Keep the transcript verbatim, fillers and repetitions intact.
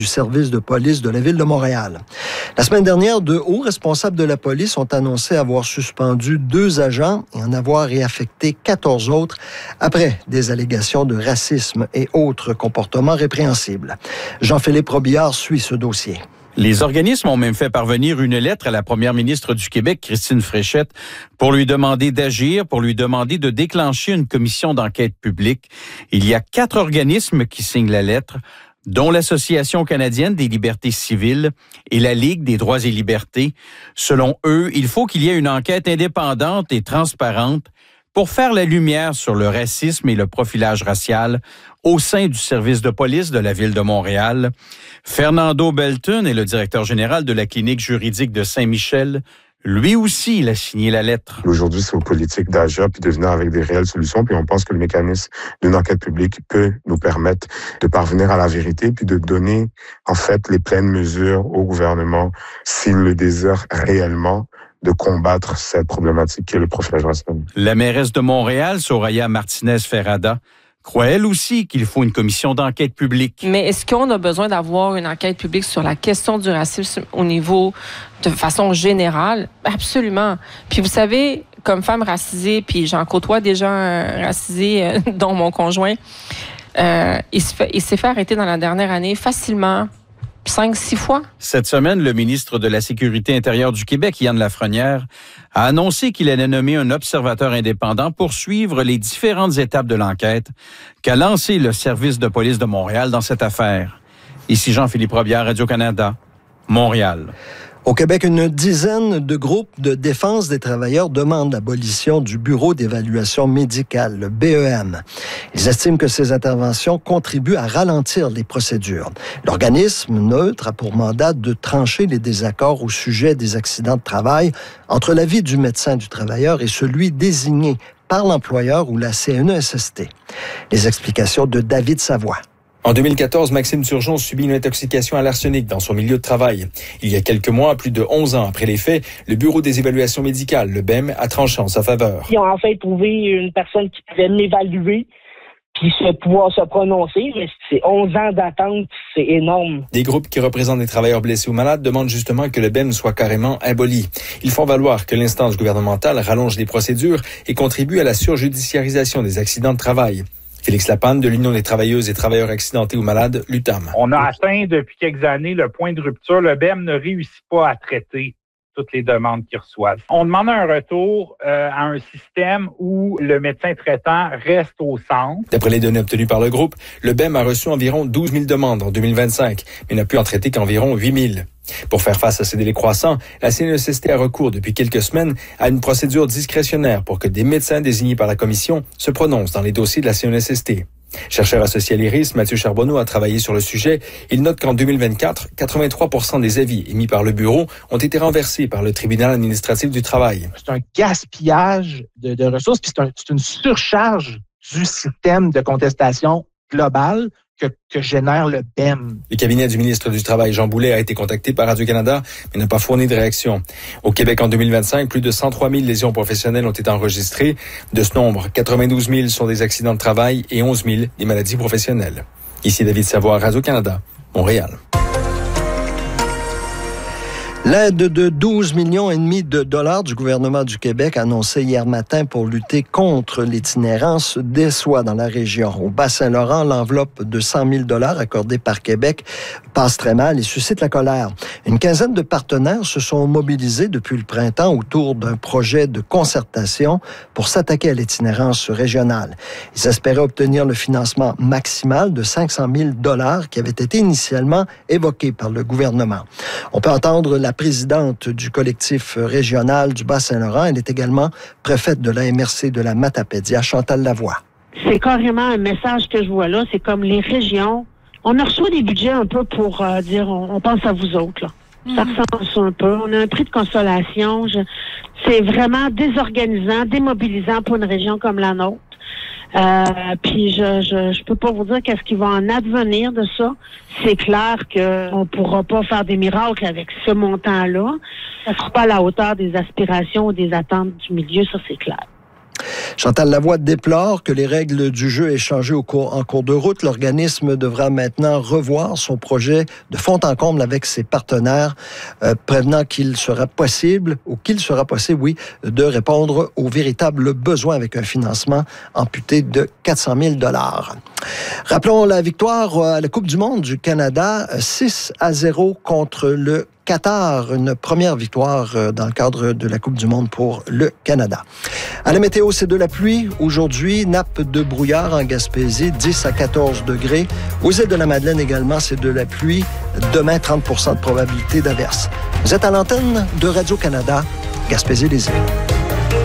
du service de police de la Ville de Montréal. La semaine dernière, deux hauts responsables de la police ont annoncé avoir suspendu deux agents et en avoir réaffecté quatorze autres après des allégations de racisme et autres comportements répréhensibles. Jean-Philippe Robillard suit ce dossier. Les organismes ont même fait parvenir une lettre à la première ministre du Québec, Christine Fréchette, pour lui demander d'agir, pour lui demander de déclencher une commission d'enquête publique. Il y a quatre organismes qui signent la lettre, dont l'Association canadienne des libertés civiles et la Ligue des droits et libertés. Selon eux, il faut qu'il y ait une enquête indépendante et transparente pour faire la lumière sur le racisme et le profilage racial au sein du service de police de la Ville de Montréal. Fernando Belton est le directeur général de la clinique juridique de Saint-Michel. Lui aussi, il a signé la lettre. Aujourd'hui, c'est aux politiques d'agir puis de venir avec des réelles solutions. Puis on pense que le mécanisme d'une enquête publique peut nous permettre de parvenir à la vérité puis de donner, en fait, les pleines mesures au gouvernement s'il le désire réellement de combattre cette problématique qui est le profilage racial. La mairesse de Montréal, Soraya Martinez-Ferrada, croit elle aussi qu'il faut une commission d'enquête publique. Mais est-ce qu'on a besoin d'avoir une enquête publique sur la question du racisme au niveau de façon générale? Absolument. Puis vous savez, comme femme racisée, puis j'en côtoie des gens racisés, euh, dont mon conjoint, euh, il, se fait, il s'est fait arrêter dans la dernière année facilement cinq, six fois. Cette semaine, le ministre de la Sécurité intérieure du Québec, Yann Lafrenière, a annoncé qu'il allait nommer un observateur indépendant pour suivre les différentes étapes de l'enquête qu'a lancé le service de police de Montréal dans cette affaire. Ici Jean-Philippe Robillard, Radio-Canada, Montréal. Au Québec, une dizaine de groupes de défense des travailleurs demandent l'abolition du Bureau d'évaluation médicale, le B E M. Ils estiment que ces interventions contribuent à ralentir les procédures. L'organisme neutre a pour mandat de trancher les désaccords au sujet des accidents de travail entre l'avis du médecin du travailleur et celui désigné par l'employeur ou la C N E S S T. Les explications de David Savoie. En deux mille quatorze, Maxime Turgeon subit une intoxication à l'arsenic dans son milieu de travail. Il y a quelques mois, plus de onze ans après les faits, le Bureau des évaluations médicales, le B E M, a tranché en sa faveur. Ils ont enfin trouvé une personne qui pouvait m'évaluer puis se pouvoir se prononcer, mais c'est onze ans d'attente, c'est énorme. Des groupes qui représentent des travailleurs blessés ou malades demandent justement que le B E M soit carrément aboli. Ils font valoir que l'instance gouvernementale rallonge les procédures et contribue à la surjudiciarisation des accidents de travail. Félix Lapanne de l'Union des travailleuses et travailleurs accidentés ou malades, l'U T A M. On a atteint depuis quelques années le point de rupture. Le B E M ne réussit pas à traiter toutes les demandes qu'ils reçoivent. On demande un retour euh, à un système où le médecin traitant reste au centre. D'après les données obtenues par le groupe, le B E M a reçu environ douze mille demandes en deux mille vingt-cinq, mais n'a pu en traiter qu'environ huit mille. Pour faire face à ces délais croissants, la C N E S S T a recours depuis quelques semaines à une procédure discrétionnaire pour que des médecins désignés par la commission se prononcent dans les dossiers de la C N E S S T. Chercheur associé à l'Iris, Mathieu Charbonneau a travaillé sur le sujet. Il note qu'en deux mille vingt-quatre, quatre-vingt-trois pour cent des avis émis par le bureau ont été renversés par le tribunal administratif du travail. C'est un gaspillage de, de ressources, puis c'est, un, c'est une surcharge du système de contestation globale que, que génère le B E M. Le cabinet du ministre du Travail, Jean Boulet, a été contacté par Radio-Canada, mais n'a pas fourni de réaction. Au Québec, en deux mille vingt-cinq, plus de cent trois mille lésions professionnelles ont été enregistrées. De ce nombre, quatre-vingt-douze mille sont des accidents de travail et onze mille des maladies professionnelles. Ici David Savoie, Radio-Canada, Montréal. L'aide de douze millions et demi de dollars du gouvernement du Québec annoncée hier matin pour lutter contre l'itinérance déçoit dans la région. Au Bas-Saint-Laurent, l'enveloppe de cent mille dollars accordée par Québec passe très mal et suscite la colère. Une quinzaine de partenaires se sont mobilisés depuis le printemps autour d'un projet de concertation pour s'attaquer à l'itinérance régionale. Ils espéraient obtenir le financement maximal de cinq cent mille dollars qui avait été initialement évoqué par le gouvernement. On peut entendre la présidente du collectif régional du Bas-Saint-Laurent. Elle est également préfète de la M R C de la Matapédia, Chantal Lavoie. C'est carrément un message que je vois là. C'est comme les régions. On a reçu des budgets un peu pour euh, dire on, on pense à vous autres. Là. Mm-hmm. Ça ressemble à ça un peu. On a un prix de consolation. Je, c'est vraiment désorganisant, démobilisant pour une région comme la nôtre. Euh, puis je, je je peux pas vous dire qu'est-ce qui va en advenir de ça. C'est clair que on pourra pas faire des miracles avec ce montant-là. Ça sera pas à la hauteur des aspirations ou des attentes du milieu, ça c'est clair. Chantal Lavoie déplore que les règles du jeu aient changé au cours, en cours de route. L'organisme devra maintenant revoir son projet de fond en comble avec ses partenaires, euh, prévenant qu'il sera possible, ou qu'il sera possible, oui, de répondre aux véritables besoins avec un financement amputé de quatre cent mille dollars. Rappelons la victoire à la Coupe du monde du Canada, six à zéro contre le Qatar, une première victoire dans le cadre de la Coupe du monde pour le Canada. À la météo, c'est de la pluie. Aujourd'hui, nappe de brouillard en Gaspésie, dix à quatorze degrés. Aux îles de la Madeleine également, c'est de la pluie. Demain, trente pour cent de probabilité d'averse. Vous êtes à l'antenne de Radio-Canada, Gaspésie-les-Îles.